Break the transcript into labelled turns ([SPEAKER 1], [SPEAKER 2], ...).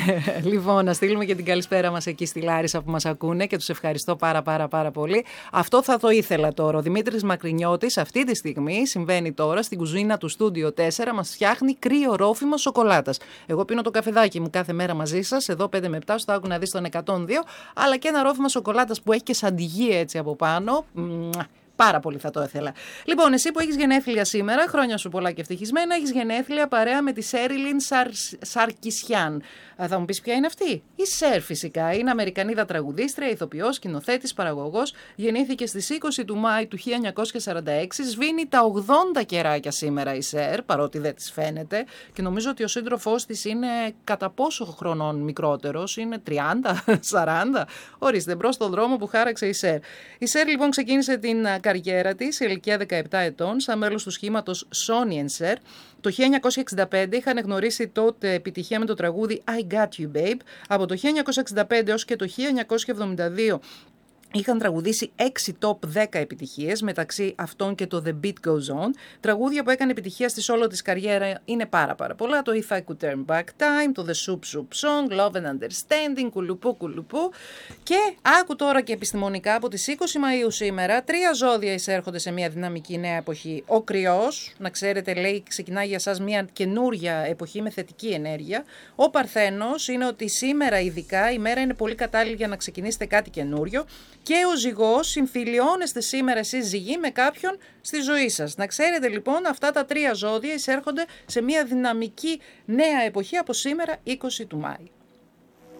[SPEAKER 1] Λοιπόν, να στείλουμε και την καλησπέρα μας εκεί στη Λάρισα που μας ακούνε και τους ευχαριστώ πάρα πολύ. Αυτό θα το ήθελα τώρα. Ο Δημήτρης Μακρινιώτης αυτή τη στιγμή συμβαίνει τώρα στην κουζίνα του Στούντιο 4, μας φτιάχνει κρύο ρόφημα σοκολάτας. Εγώ πίνω το καφεδάκι μου κάθε μέρα μαζί σας, εδώ 5 με 7, στο άκου να δεις τον 102, αλλά και ένα ρόφημα σοκολάτας που έχει και σαντιγί έτσι από πάνω. Πάρα πολύ θα το ήθελα. Λοιπόν, εσύ που έχεις γενέθλια σήμερα, χρόνια σου πολλά και ευτυχισμένα, έχεις γενέθλια παρέα με τη Σέριλιν Σαρκισιάν. Θα μου πεις ποια είναι αυτή? Η Σέρ φυσικά. Είναι Αμερικανίδα τραγουδίστρια, ηθοποιός, σκηνοθέτης, παραγωγός. Γεννήθηκε στις 20 του Μάη του 1946. Σβήνει τα 80 κεράκια σήμερα η Σέρ, παρότι δεν της φαίνεται. Και νομίζω ότι ο σύντροφός της είναι κατά πόσο χρονών μικρότερος? Είναι 30, 40. Ορίστε, μπρος στον δρόμο που χάραξε η Σέρ. Η Σέρ λοιπόν ξεκίνησε την καριέρα της σε ηλικία 17 ετών σαν μέλος του σχήματος Sonny and Cher. Το 1965 είχαν γνωρίσει τότε επιτυχία με το τραγούδι I Got You Babe. Από το 1965 έως και το 1972 είχαν τραγουδήσει 6 top 10 επιτυχίες, μεταξύ αυτών και το The Beat Goes On. Τραγούδια που έκανε επιτυχία στη solo της καριέρα είναι πάρα πολλά. Το If I Could Turn Back Time, το The Soup Soup Song, Love and Understanding, κουλουπού. Και άκου τώρα και επιστημονικά, από τις 20 Μαΐου σήμερα, 3 ζώδια εισέρχονται σε μια δυναμική νέα εποχή. Ο Κρυός, να ξέρετε, λέει, ξεκινάει για σας μια καινούρια εποχή με θετική ενέργεια. Ο Παρθένος είναι ότι σήμερα ειδικά η μέρα είναι πολύ κατάλληλη για να ξεκινήσετε κάτι καινούριο. Και ο Ζυγός, συμφιλιώνεστε σήμερα εσείς ζυγοί με κάποιον στη ζωή σας. Να ξέρετε λοιπόν, αυτά τα 3 ζώδια εισέρχονται σε μια δυναμική νέα εποχή από σήμερα 20 του Μάη.